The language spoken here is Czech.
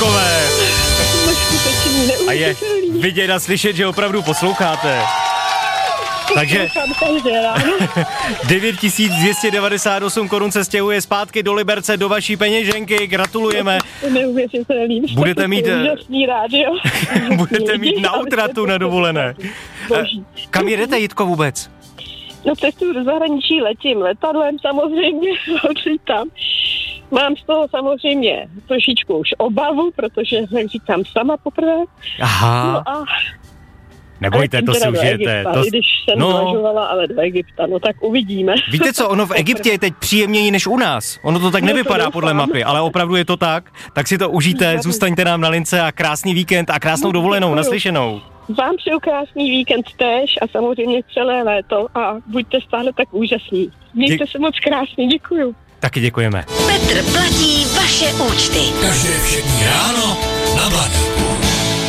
Holubkové. A je vidět a slyšet, že opravdu posloucháte. Takže 9298 korun se stěhuje zpátky do Liberce, do vaší peněženky, gratulujeme. Budete mít budete mít na útratu na dovolené. Kam jedete, Jitko, vůbec? No cestuju do zahraničí, letím letadlem samozřejmě, odlítám. Mám z toho samozřejmě trošičku už obavu, protože, jak říkám, sama poprvé. Aha. No a nebojte, to si užijete. Když jsem zvažovala, ale do Egypta, no tak uvidíme. Víte co, ono v Egyptě je teď příjemněji než u nás. Ono to tak nevypadá podle mapy, ale opravdu je to tak. Tak si to užijte, zůstaňte nám na lince a krásný víkend a krásnou dovolenou, naslyšenou. Vám přeju krásný víkend též a samozřejmě celé léto a buďte stále tak úžasní. Mějte se moc krásně, děkuju. Taky děkujeme. Petr platí vaše účty. Každé všední ráno